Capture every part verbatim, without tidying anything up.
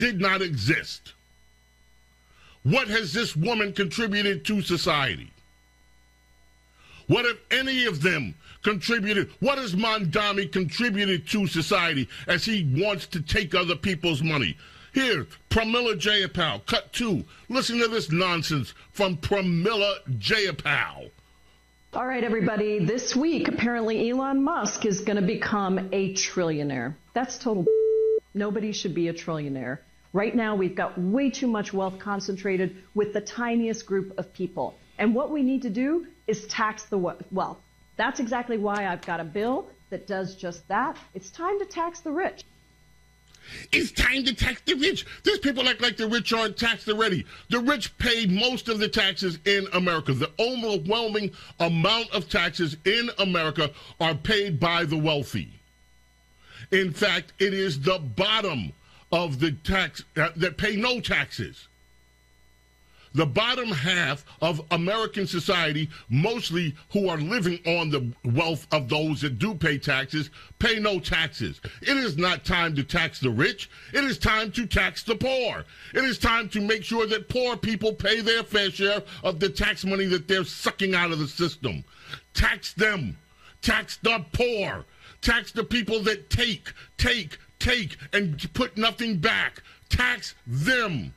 did not exist. What has this woman contributed to society? What if any of them contributed? What has Mondami contributed to society as he wants to take other people's money? Here, Pramila Jayapal, cut two. Listen to this nonsense from Pramila Jayapal. All right, everybody. This week, apparently Elon Musk is going to become a trillionaire. That's total. Nobody should be a trillionaire. Right now, we've got way too much wealth concentrated with the tiniest group of people. And what we need to do is tax the wealth. That's exactly why I've got a bill that does just that. It's time to tax the rich. It's time to tax the rich. These people act like the rich aren't taxed already. The rich pay most of the taxes in America. The overwhelming amount of taxes in America are paid by the wealthy. In fact, it is the bottom of the tax uh, that pay no taxes. The bottom half of American society, mostly who are living on the wealth of those that do pay taxes, pay no taxes. It is not time to tax the rich. It is time to tax the poor. It is time to make sure that poor people pay their fair share of the tax money that they're sucking out of the system. Tax them. Tax the poor. Tax the people that take, take, take, and put nothing back. Tax them.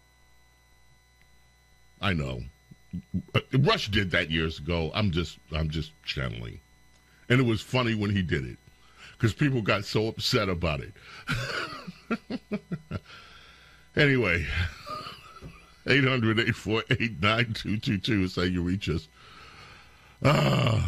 I know. Rush did that years ago. I'm just I'm just channeling. And it was funny when he did it because people got so upset about it. Anyway, eight hundred, eight four eight, nine two two two is how you reach us. Ah.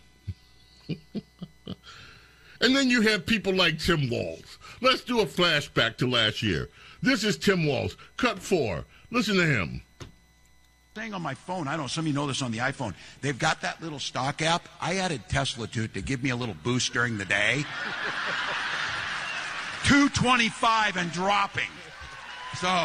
And then you have people like Tim Walz. Let's do a flashback to last year. This is Tim Walz. Cut four. Listen to him. Saying on my phone, I don't know, some of you know this on the iPhone, they've got that little stock app. I added Tesla to it to give me a little boost during the day. two twenty-five and dropping. So.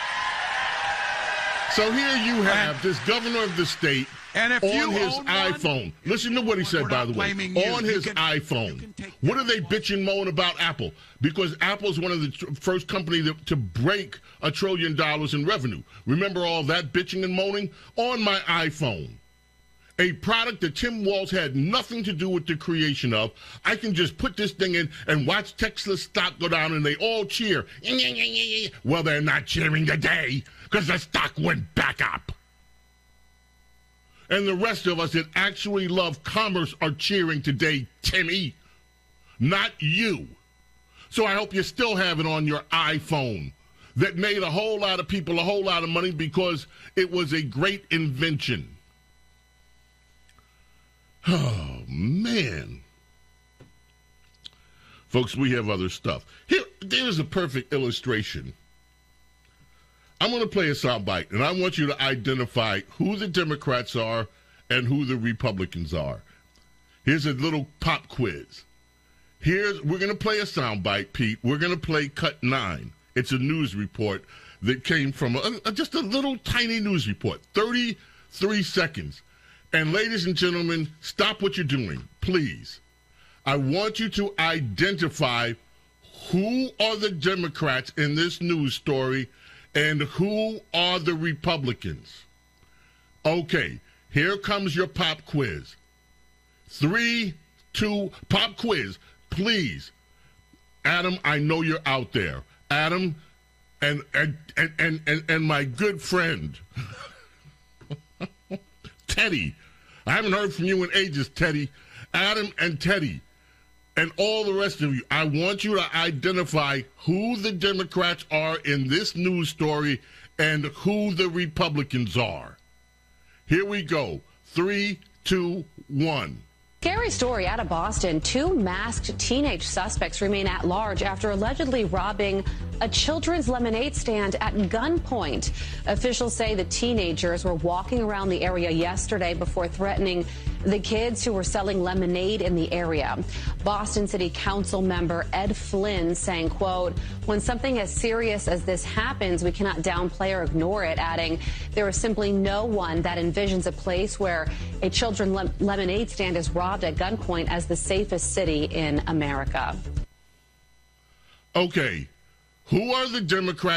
So here you have and, this governor of the state and if on you his own iPhone. One, Listen to what he said, by the way. You. On you his can, iPhone. What are they bitching, moan about Apple? Because Apple's one of the tr- first company to, to break a trillion dollars in revenue. Remember all that bitching and moaning? On my iPhone. A product that Tim Walz had nothing to do with the creation of. I can just put this thing in and watch Tesla stock go down and they all cheer. Well, they're not cheering today because the stock went back up. And the rest of us that actually love commerce are cheering today, Timmy, not you. So I hope you still have it on your iPhone that made a whole lot of people a whole lot of money because it was a great invention. Oh, man. Folks, we have other stuff. Here, there's a perfect illustration. I'm going to play a soundbite, and I want you to identify who the Democrats are and who the Republicans are. Here's a little pop quiz. Here's we're going to play a soundbite, Pete. We're going to play cut nine. It's a news report that came from a, a, just a little tiny news report, thirty-three seconds. And ladies and gentlemen, stop what you're doing, please. I want you to identify who are the Democrats in this news story and who are the Republicans? Okay, here comes your pop quiz. Three, two, pop quiz, please. Adam, I know you're out there. Adam and and and and, and, and my good friend, Teddy. I haven't heard from you in ages, Teddy. Adam and Teddy. And all the rest of you, I want you to identify who the Democrats are in this news story and who the Republicans are. Here we go. Three, two, one. Scary story out of Boston. Two masked teenage suspects remain at large after allegedly robbing a children's lemonade stand at gunpoint. Officials say the teenagers were walking around the area yesterday before threatening the kids who were selling lemonade in the area. Boston City Council member Ed Flynn saying, quote, when something as serious as this happens, we cannot downplay or ignore it, adding, there is simply no one that envisions a place where a children's le- lemonade stand is robbed at gunpoint as the safest city in America. Okay. Who are the Democrats